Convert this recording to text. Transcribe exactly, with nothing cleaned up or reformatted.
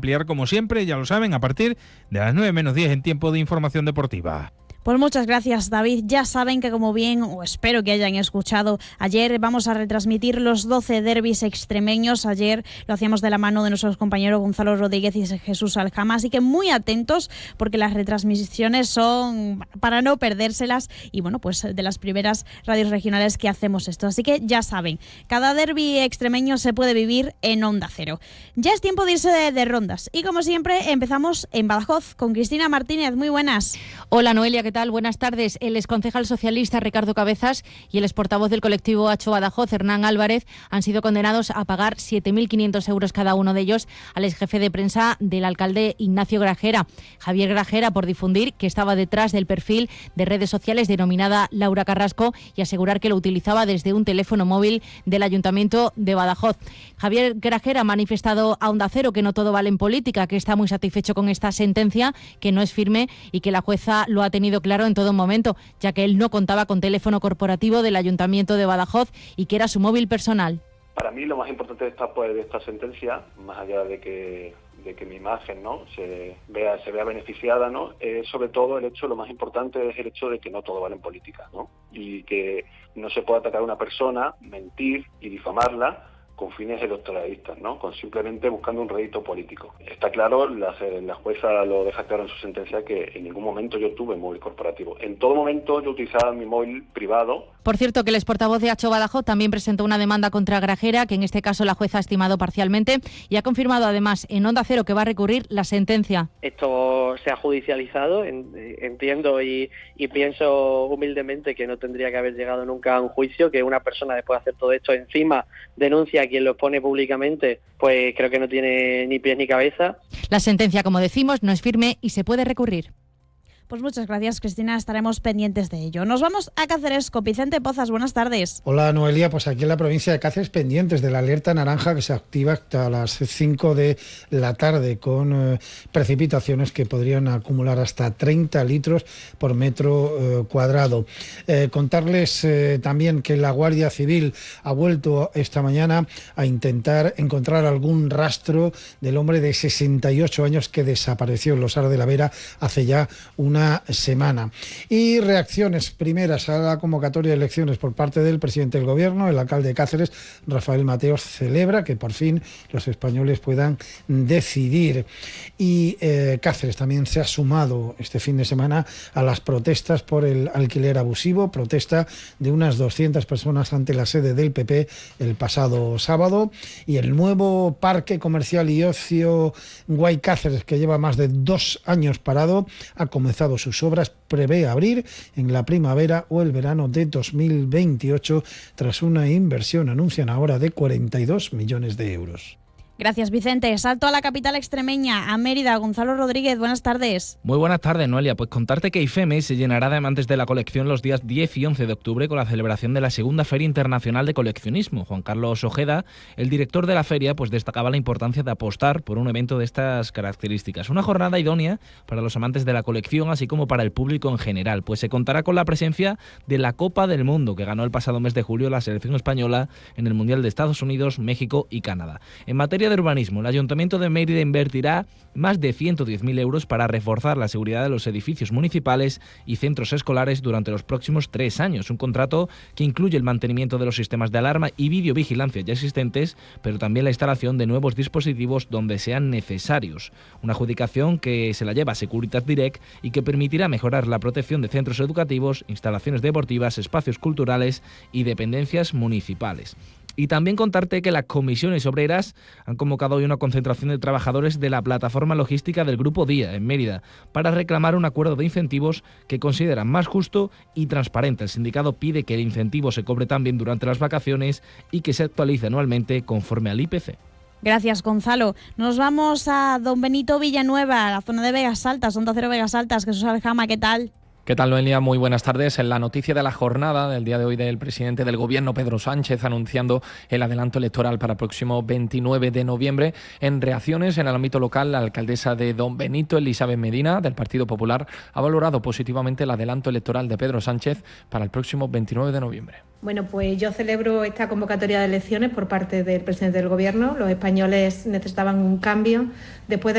ampliar como siempre, ya lo saben, a partir de las nueve menos diez en tiempo de información deportiva. Pues muchas gracias, David. Ya saben que, como bien, o espero que hayan escuchado, ayer vamos a retransmitir los doce derbis extremeños. Ayer lo hacíamos de la mano de nuestros compañeros Gonzalo Rodríguez y Jesús Aljama, así que muy atentos porque las retransmisiones son para no perdérselas y, bueno, pues de las primeras radios regionales que hacemos esto. Así que ya saben, cada derbi extremeño se puede vivir en Onda Cero. Ya es tiempo de irse de, de rondas y, como siempre, empezamos en Badajoz con Cristina Martínez. Muy buenas. Hola, Noelia, ¿qué tal? Buenas tardes. El exconcejal socialista Ricardo Cabezas y el exportavoz del colectivo Hacho Badajoz, Hernán Álvarez, han sido condenados a pagar siete mil quinientos euros cada uno de ellos al exjefe de prensa del alcalde Ignacio Grajera, Javier Grajera, por difundir que estaba detrás del perfil de redes sociales denominada Laura Carrasco y asegurar que lo utilizaba desde un teléfono móvil del Ayuntamiento de Badajoz. Javier Grajera ha manifestado a Onda Cero que no todo vale en política, que está muy satisfecho con esta sentencia, que no es firme y que la jueza lo ha tenido claro en todo momento, ya que él no contaba con teléfono corporativo del Ayuntamiento de Badajoz y que era su móvil personal. Para mí lo más importante de esta, pues, de esta sentencia, más allá de que de que mi imagen, ¿no?, se vea se vea beneficiada, ¿no?, es sobre todo el hecho, lo más importante es el hecho de que no todo vale en política, ¿no?, y que no se puede atacar a una persona, mentir y difamarla con fines electoralistas, ¿no?, con simplemente buscando un rédito político. Está claro, la, la jueza lo deja claro en su sentencia, que en ningún momento yo tuve móvil corporativo. En todo momento yo utilizaba mi móvil privado. Por cierto, que el exportavoz de Hacho Badajoz también presentó una demanda contra Grajera, que en este caso la jueza ha estimado parcialmente, y ha confirmado además en Onda Cero que va a recurrir la sentencia. Esto se ha judicializado, entiendo y, y pienso humildemente que no tendría que haber llegado nunca a un juicio, que una persona, después de hacer todo esto, encima denuncia a quien lo expone públicamente, pues creo que no tiene ni pies ni cabeza. La sentencia, como decimos, no es firme y se puede recurrir. Pues muchas gracias, Cristina, estaremos pendientes de ello. Nos vamos a Cáceres con Vicente Pozas. Buenas tardes. Hola, Noelia. Pues aquí en la provincia de Cáceres, pendientes de la alerta naranja que se activa hasta las cinco de la tarde, con eh, precipitaciones que podrían acumular hasta treinta litros por metro eh, cuadrado. Eh, contarles eh, también que la Guardia Civil ha vuelto esta mañana a intentar encontrar algún rastro del hombre de sesenta y ocho años que desapareció en los Aros de la Vera hace ya una Una semana. Y reacciones primeras a la convocatoria de elecciones por parte del presidente del gobierno. El alcalde de Cáceres, Rafael Mateos, celebra que por fin los españoles puedan decidir. Y eh, Cáceres también se ha sumado este fin de semana a las protestas por el alquiler abusivo, protesta de unas doscientas personas ante la sede del P P el pasado sábado. Y el nuevo parque comercial y ocio Guay Cáceres, que lleva más de dos años parado, ha comenzado sus obras, prevé abrir en la primavera o el verano de dos mil veintiocho tras una inversión, anuncian ahora, de cuarenta y dos millones de euros. Gracias, Vicente. Salto a la capital extremeña, a Mérida. Gonzalo Rodríguez, buenas tardes. Muy buenas tardes, Noelia. Pues contarte que IFEME se llenará de amantes de la colección los días diez y once de octubre con la celebración de la segunda Feria Internacional de Coleccionismo. Juan Carlos Ojeda, el director de la feria, pues destacaba la importancia de apostar por un evento de estas características. Una jornada idónea para los amantes de la colección, así como para el público en general, pues se contará con la presencia de la Copa del Mundo, que ganó el pasado mes de julio la selección española en el Mundial de Estados Unidos, México y Canadá. En materia de urbanismo, el Ayuntamiento de Mérida invertirá más de ciento diez mil euros para reforzar la seguridad de los edificios municipales y centros escolares durante los próximos tres años. Un contrato que incluye el mantenimiento de los sistemas de alarma y videovigilancia ya existentes, pero también la instalación de nuevos dispositivos donde sean necesarios. Una adjudicación que se la lleva Securitas Direct y que permitirá mejorar la protección de centros educativos, instalaciones deportivas, espacios culturales y dependencias municipales. Y también contarte que las comisiones obreras han convocado hoy una concentración de trabajadores de la plataforma logística del Grupo Día en Mérida para reclamar un acuerdo de incentivos que consideran más justo y transparente. El sindicato pide que el incentivo se cobre también durante las vacaciones y que se actualice anualmente conforme al I P C. Gracias, Gonzalo. Nos vamos a Don Benito Villanueva, a la zona de Vegas Altas, Onda Cero Vegas Altas. Jesús Aljama, ¿qué tal? ¿Qué tal, Noelia? Muy buenas tardes. En la noticia de la jornada del día de hoy del presidente del Gobierno, Pedro Sánchez, anunciando el adelanto electoral para el próximo veintinueve de noviembre. En reacciones en el ámbito local, la alcaldesa de Don Benito, Elizabeth Medina, del Partido Popular, ha valorado positivamente el adelanto electoral de Pedro Sánchez para el próximo veintinueve de noviembre. Bueno, pues yo celebro esta convocatoria de elecciones por parte del presidente del Gobierno. Los españoles necesitaban un cambio después de